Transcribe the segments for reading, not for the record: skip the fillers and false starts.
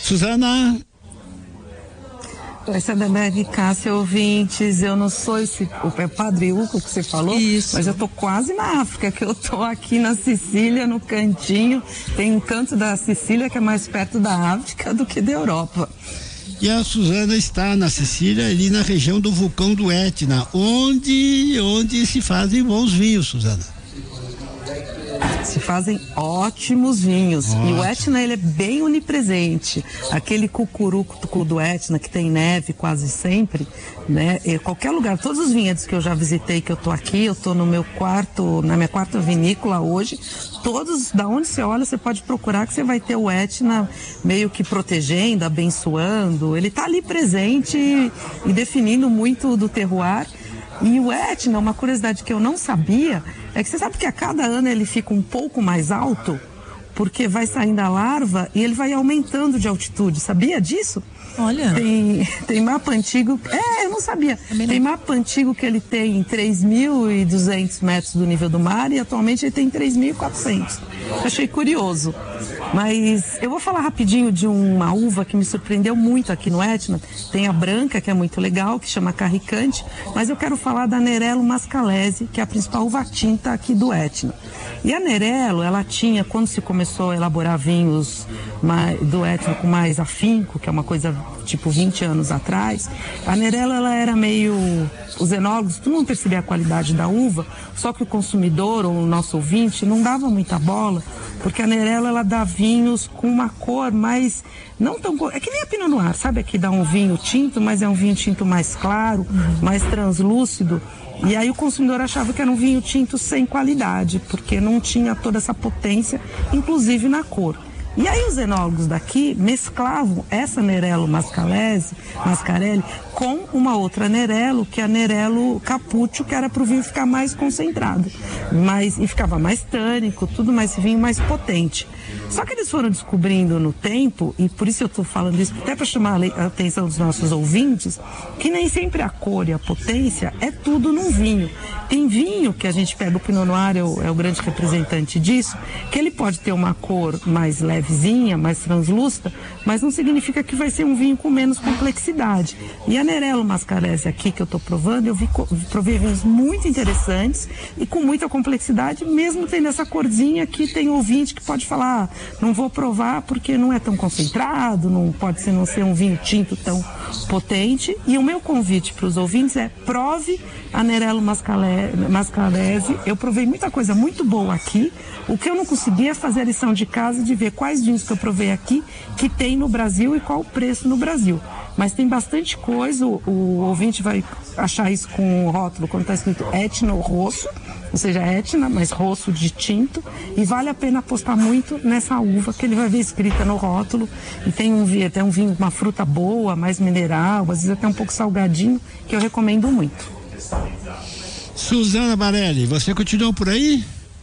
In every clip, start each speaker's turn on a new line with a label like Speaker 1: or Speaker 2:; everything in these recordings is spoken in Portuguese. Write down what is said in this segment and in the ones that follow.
Speaker 1: Suzana.
Speaker 2: Oi, Sardenberg, Cássia, ouvintes, eu não sou o Padre Hugo que você falou, isso. Mas eu tô quase na África, que eu tô aqui na Sicília, no cantinho, tem um canto da Sicília que é mais perto da África do que da Europa.
Speaker 1: E a Suzana está na Sicília, ali na região do vulcão do Etna, onde se fazem bons vinhos, Suzana.
Speaker 2: Se fazem ótimos vinhos. Ótimo. E o Etna, ele é bem onipresente. Aquele cucurucutucu do Etna, que tem neve quase sempre, né? Em qualquer lugar, todos os vinhedos que eu já visitei, que eu tô aqui, eu tô no meu quarto, na minha quarta vinícola hoje, todos, da onde você olha, você pode procurar que você vai ter o Etna meio que protegendo, abençoando. Ele tá ali presente e definindo muito do terroir. E o Etna, uma curiosidade que eu não sabia, é que você sabe que a cada ano ele fica um pouco mais alto, porque vai saindo a larva e ele vai aumentando de altitude. Sabia disso?
Speaker 3: Olha.
Speaker 2: Tem mapa antigo. Eu não sabia. Tem mapa antigo que ele tem 3.200 metros do nível do mar e atualmente ele tem 3.400. Achei curioso. Mas eu vou falar rapidinho de uma uva que me surpreendeu muito aqui no Etna. Tem a branca, que é muito legal, que chama Carricante, mas eu quero falar da Nerello Mascalese, que é a principal uva tinta aqui do Etna. E a Nerello, ela tinha, quando se começou a elaborar vinhos do Etna com mais afinco, que é uma coisa tipo 20 anos atrás, a Nerello, ela era meio... Os enólogos não percebiam a qualidade da uva, só que o consumidor, ou o nosso ouvinte, não dava muita bola, porque a Nerello, ela dá vinhos com uma cor mais... não tão... É que nem a Pinot Noir, sabe? Aqui dá um vinho tinto, mas é um vinho tinto mais claro, mais translúcido. E aí o consumidor achava que era um vinho tinto sem qualidade, porque não tinha toda essa potência, inclusive na cor. E aí os enólogos daqui mesclavam essa Nerello Mascarelli com uma outra Nerello, que é a Nerello Capuccio, que era para o vinho ficar mais concentrado, e ficava mais tânico, tudo mais, vinho mais potente. Só que eles foram descobrindo no tempo, e por isso eu estou falando isso, até para chamar a atenção dos nossos ouvintes, que nem sempre a cor e a potência é tudo num vinho. Tem vinho que a gente pega, o Pinot Noir é o grande representante disso, que ele pode ter uma cor mais levezinha, mais translúcida, mas não significa que vai ser um vinho com menos complexidade. E a Nerello Mascarese aqui que eu estou provando, eu provei vinhos muito interessantes e com muita complexidade, mesmo tendo essa corzinha que tem ouvinte que pode falar, não vou provar porque não é tão concentrado, não ser um vinho tinto tão potente. E o meu convite para os ouvintes é: prove a Nerello Mascarese. Eu provei muita coisa muito boa aqui. O que eu não consegui é fazer a lição de casa de ver quais vinhos que eu provei aqui que tem no Brasil e qual o preço no Brasil. Mas tem bastante coisa, o ouvinte vai achar isso com o rótulo quando está escrito Etna Rosso, ou seja, Etna, mas rosso de tinto, e vale a pena apostar muito nessa uva que ele vai ver escrita no rótulo, e tem até um vinho, uma fruta boa, mais mineral, às vezes até um pouco salgadinho, que eu recomendo muito.
Speaker 1: Suzana Barelli, você continua por aí?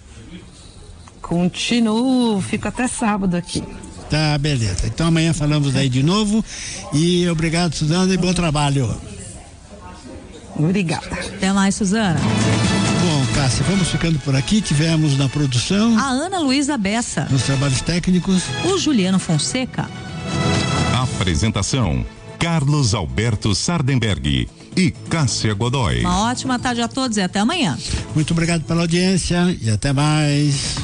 Speaker 2: Continuo, fico até sábado aqui.
Speaker 1: Tá, beleza. Então amanhã falamos aí de novo. E obrigado, Suzana, e bom trabalho.
Speaker 2: Obrigada.
Speaker 3: Até mais, Suzana.
Speaker 1: Bom, Cássia, vamos ficando por aqui. Tivemos na produção
Speaker 3: a Ana Luísa Bessa,
Speaker 1: nos trabalhos técnicos,
Speaker 3: o Juliano Fonseca.
Speaker 4: Apresentação: Carlos Alberto Sardenberg e Cássia Godoy.
Speaker 3: Uma ótima tarde a todos e até amanhã.
Speaker 1: Muito obrigado pela audiência e até mais.